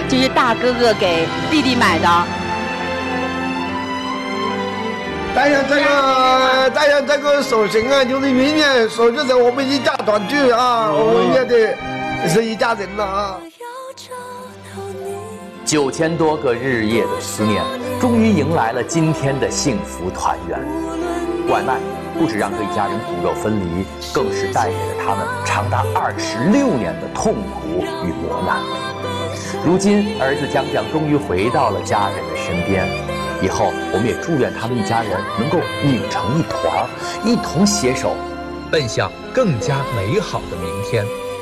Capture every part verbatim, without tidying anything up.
就是大哥哥给弟弟买的。 但愿这个，但愿这个寿星啊，就是永远守着着我们一家团聚啊，我们也得是一家人了啊。 九千多个日夜的思念，终于迎来了今天的幸福团圆。外卖不止让这一家人骨肉分离，更是带给了他们长达二十六年的痛苦与磨难。如今，儿子江江终于回到了家人的身边。以后，我们也祝愿他们一家人能够拧成一团，一同携手， 奔向更加美好的明天。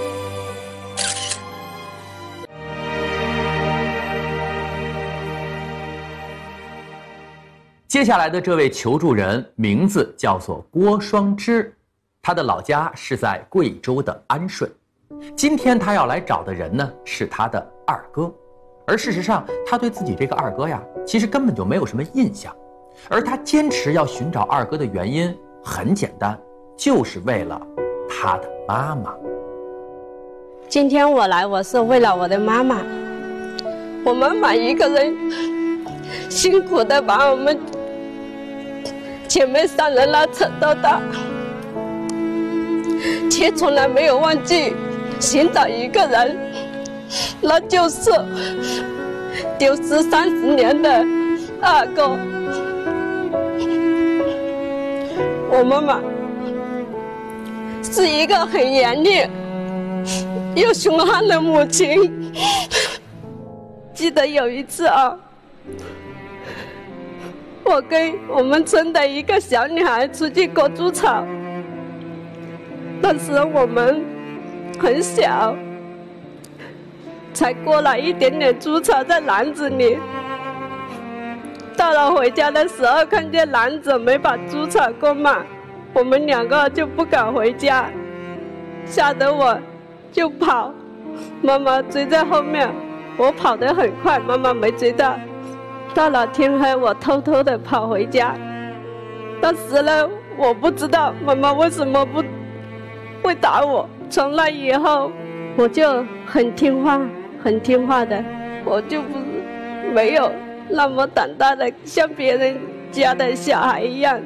接下来的这位求助人名字叫做郭双芝，他的老家是在贵州的安顺。今天他要来找的人呢，是他的二哥。而事实上，他对自己这个二哥呀，其实根本就没有什么印象。而他坚持要寻找二哥的原因很简单，就是为了他的妈妈。 今天我来，我是为了我的妈妈。我妈妈一个人辛苦的把我们姐妹三人拉扯到大，却从来没有忘记寻找一个人，那就是丢失三十年的二哥。我妈妈是一个很严厉又凶悍的母亲。记得有一次啊，我跟我们村的一个小女孩出去割猪草，那时我们很小，才割了一点点猪草在篮子里。到了回家的时候，看见篮子没把猪草割满，我们两个就不敢回家，吓得我就跑，妈妈追在后面，我跑得很快，妈妈没追到。到了天黑，我偷偷的跑回家。当时呢，我不知道妈妈为什么不会打我。从那以后，我就很听话，很听话的，我就不没有那么胆大的像别人家的小孩一样，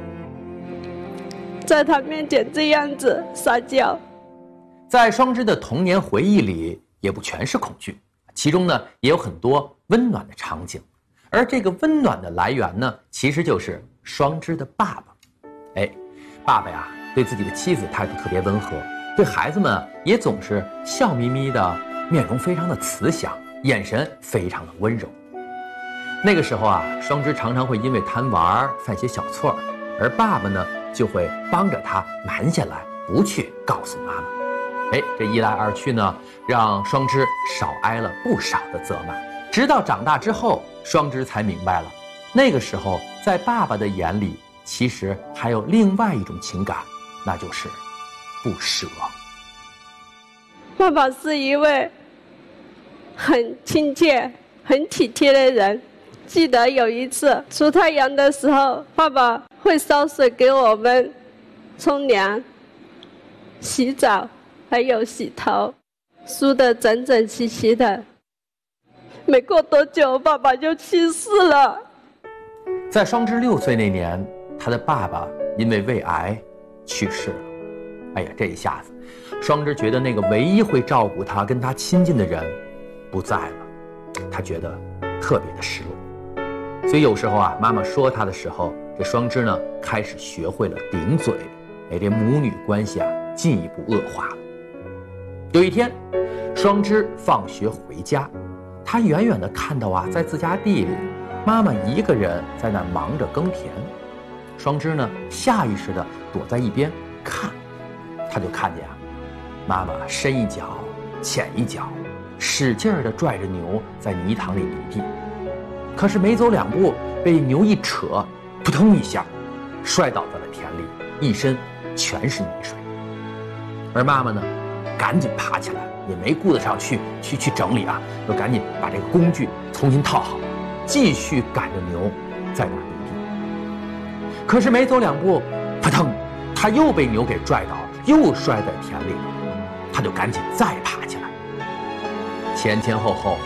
在他面前这样子撒娇。 在双芝的童年回忆里，也不全是恐惧，其中呢也有很多温暖的场景。而这个温暖的来源呢，其实就是双芝的爸爸。哎，爸爸呀，对自己的妻子态度特别温和，对孩子们也总是笑眯眯的，面容非常的慈祥，眼神非常的温柔。那个时候啊，双芝常常会因为贪玩犯些小错，而爸爸呢就会帮着他瞒下来，不去告诉妈妈。哎，这一来二去呢，让双芝少挨了不少的责骂。直到长大之后，双芝才明白了，那个时候在爸爸的眼里，其实还有另外一种情感，那就是不舍。 爸爸是一位很亲切、很体贴的人。记得有一次出太阳的时候，爸爸会烧水给我们冲凉、洗澡，还有洗头，梳得整整齐齐的。没过多久，爸爸就去世了。 在双芝六岁那年，他的爸爸因为胃癌去世了。哎呀，这一下子，双芝觉得那个唯一会照顾他、跟他亲近的人不在了，他觉得特别的失落。所以有时候啊，妈妈说他的时候，这双芝呢开始学会了顶嘴，哎，这母女关系啊进一步恶化了。有一天，双芝放学回家，他远远地看到啊，在自家地里，妈妈一个人在那忙着耕田。双芝呢，下意识地躲在一边看，他就看见啊，妈妈深一脚浅一脚，使劲地拽着牛在泥塘里犁地。可是没走两步，被牛一扯，扑通一下，摔倒在了田里，一身全是泥水。而妈妈呢，赶紧爬起来，也没顾得上去去去整理啊，就赶紧把这个工具重新套好，继续赶着牛在那儿犁地。可是没走两步，扑腾，他又被牛给拽倒，又摔在田里了。他就赶紧再爬起来，前前后后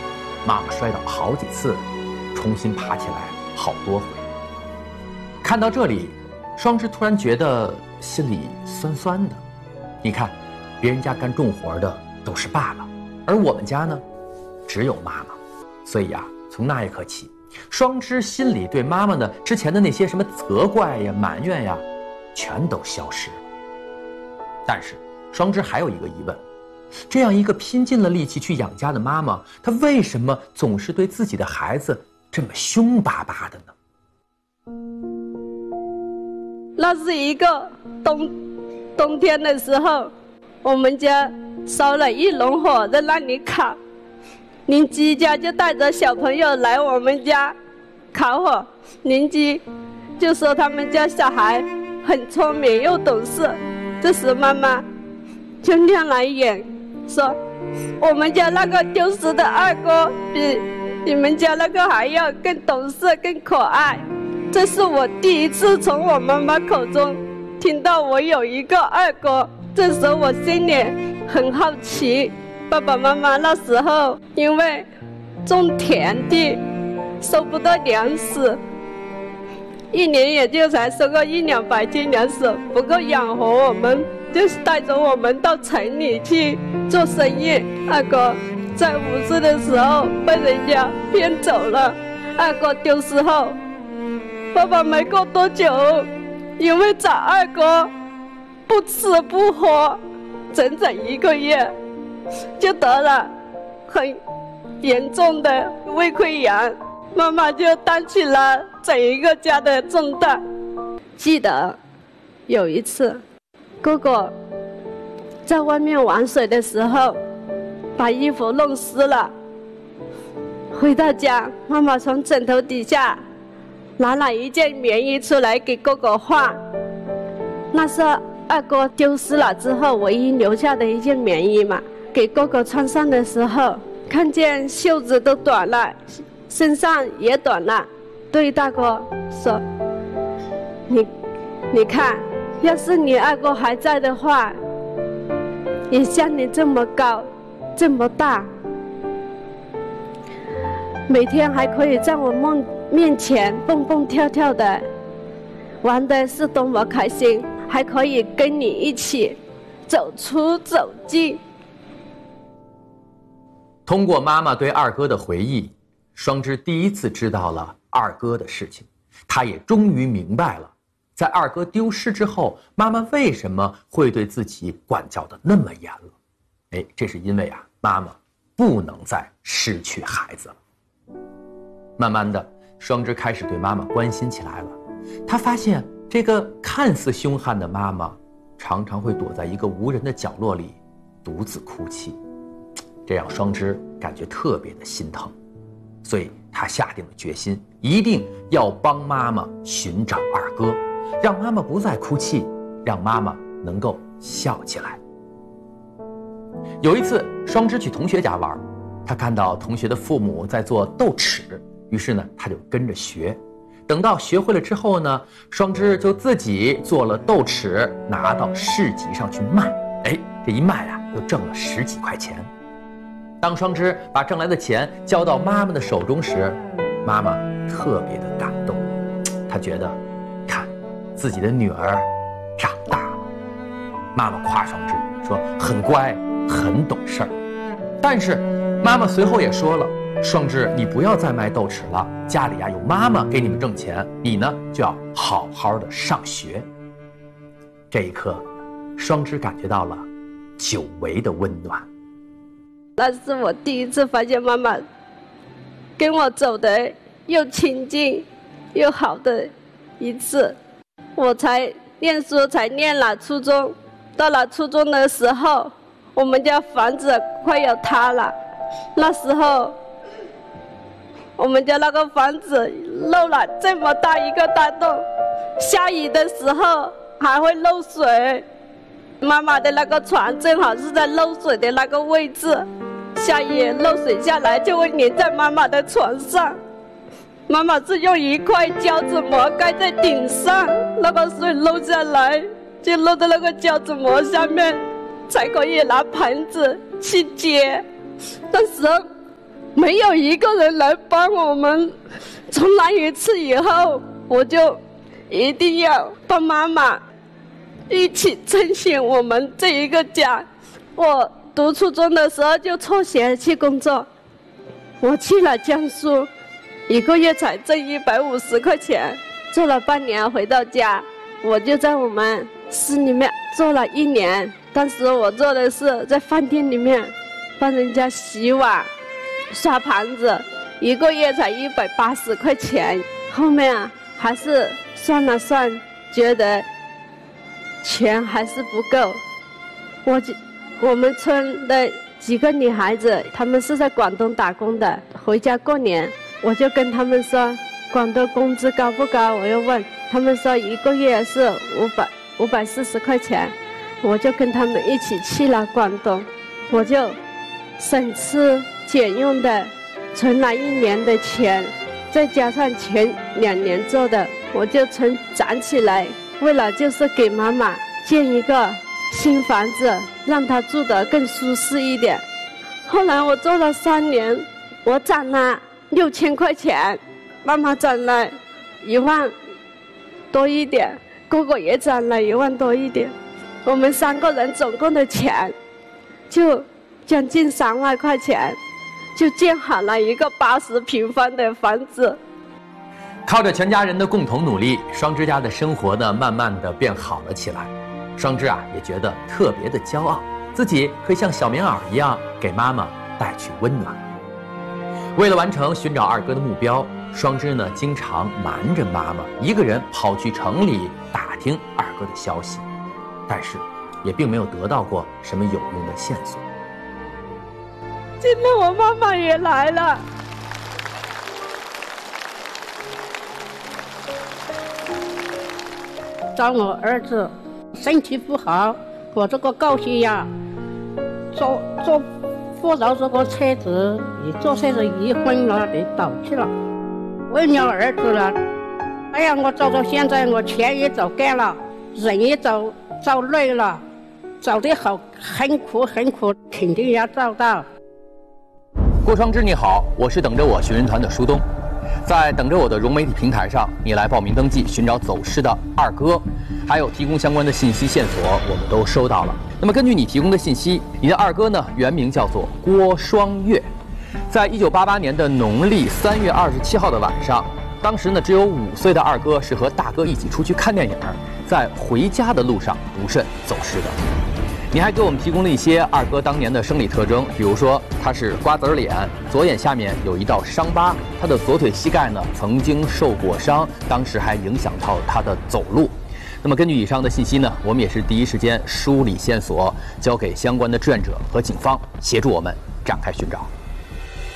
妈妈摔倒好几次，重新爬起来好多回。看到这里，双枝突然觉得心里酸酸的。你看，别人家干重活的都是爸爸，而我们家呢，只有妈妈。所以啊，从那一刻起，双枝心里对妈妈的之前的那些什么责怪呀、埋怨呀，全都消失。但是双枝还有一个疑问，这样一个拼尽了力气去养家的妈妈，她为什么总是对自己的孩子这么凶巴巴的呢？ 那是一个冬冬天的时候，我们家烧了一笼火在那里烤，邻居家就带着小朋友来我们家烤火，邻居就说他们家小孩很聪明又懂事。这时妈妈就亮了眼，说我们家那个丢失的二哥比你们家那个还要更懂事更可爱。这是我第一次从我妈妈口中听到我有一个二哥，这时候我心里很好奇。爸爸妈妈那时候因为种田地收不到粮食，一年也就才收个一两百斤粮食，不够养活我们，就带着我们到城里去做生意。二哥在五岁的时候被人家骗走了，二哥丢失后，爸爸没过多久，因为找二哥不吃不喝，整整一个月，就得了很严重的胃溃疡，妈妈就担起了整一个家的重担。记得有一次，哥哥在外面玩水的时候，把衣服弄湿了，回到家，妈妈从枕头底下拿了一件棉衣出来给哥哥换，那是二哥丢失了之后唯一留下的一件棉衣嘛。给哥哥穿上的时候，看见袖子都短了，身上也短了，对大哥说：“你，你看，要是你二哥还在的话，也像你这么高，这么大，每天还可以在我梦面前蹦蹦跳跳的，玩的是多么开心，还可以跟你一起走出走进。” 通过妈妈对二哥的回忆，双枝第一次知道了二哥的事情，她也终于明白了，在二哥丢失之后，妈妈为什么会对自己管教得那么严了。哎，这是因为啊，妈妈不能再失去孩子了。慢慢的，双枝开始对妈妈关心起来了。她发现这个看似凶悍的妈妈，常常会躲在一个无人的角落里，独自哭泣。这让双枝感觉特别的心疼，所以她下定了决心，一定要帮妈妈寻找二哥，让妈妈不再哭泣，让妈妈能够笑起来。有一次，双枝去同学家玩，她看到同学的父母在做豆豉，于是呢，她就跟着学。等到学会了之后呢，双枝就自己做了豆豉，拿到市集上去卖。哎，这一卖啊，就挣了十几块钱。当双枝把挣来的钱交到妈妈的手中时，妈妈特别的感动。她觉得，看，自己的女儿长大了。妈妈夸双枝说很乖，很懂事儿。但是妈妈随后也说了，双枝，你不要再卖豆豉了，家里啊有妈妈给你们挣钱，你呢就要好好的上学。这一刻，双枝感觉到了久违的温暖。 那是我第一次发现妈妈跟我走的又亲近又好的一次。我才念书才念了初中，到了初中的时候，我们家房子快要塌了，那时候我们家那个房子漏了这么大一个大洞，下雨的时候还会漏水，妈妈的那个床正好是在漏水的那个位置，下雨漏水下来就会淋在妈妈的床上。妈妈是用一块胶纸膜盖在顶上，那个水漏下来就漏在那个胶纸膜下面，才可以拿盆子去接。那时候没有一个人来帮我们。从那一次以后，我就一定要帮妈妈一起撑起我们这一个家。我读初中的时候就辍学去工作，我去了江苏，一个月才挣一百五十块钱，做了半年回到家，我就在我们市里面做了一年。当时我做的是在饭店里面帮人家洗碗、刷盘子，一个月才一百八十块钱。后面啊，还是算了算，觉得钱还是不够。我我们村的几个女孩子，她们是在广东打工的，回家过年，我就跟她们说，广东工资高不高？我又问，她们说一个月是五百五百四十块钱。我就跟他们一起去了广东，我就省吃俭用的存了一年的钱，再加上前两年做的，我就存攒起来，为了就是给妈妈建一个新房子，让她住得更舒适一点。后来我做了三年，我攒了六千块钱，妈妈攒了一万多一点，哥哥也攒了一万多一点。我们三个人总共的钱就将近三万块钱，就建好了一个八十平方的房子。 靠着全家人的共同努力，双枝家的生活呢，慢慢的变好了起来。双枝啊，也觉得特别的骄傲，自己可以像小棉袄一样给妈妈带去温暖。为了完成寻找二哥的目标，双枝呢，经常瞒着妈妈，一个人跑去城里打听二哥的消息。但是，也并没有得到过什么有用的线索。 今天我妈妈也来了， 找我儿子身体不好，我这个高血压，坐坐扶着这个车子，一坐车子一昏了，就倒去了。为了儿子了，哎呀，我走到现在，我钱也走干了，人也走。走累了，走得好，很苦很苦，肯定要找到。 郭双枝你好，我是等着我寻人团的舒东，在等着我的融媒体平台上，你来报名登记寻找走失的二哥，还有提供相关的信息线索，我们都收到了。那么根据你提供的信息，你的二哥呢原名叫做郭双月，在一九八八年的农历三月二十七号的晚上，当时呢只有五岁的二哥是和大哥一起出去看电影，在回家的路上不慎走失的。你还给我们提供了一些二哥当年的生理特征，比如说他是瓜子脸，左眼下面有一道伤疤，他的左腿膝盖呢曾经受过伤，当时还影响到他的走路。那么根据以上的信息呢，我们也是第一时间梳理线索，交给相关的志愿者和警方协助我们展开寻找。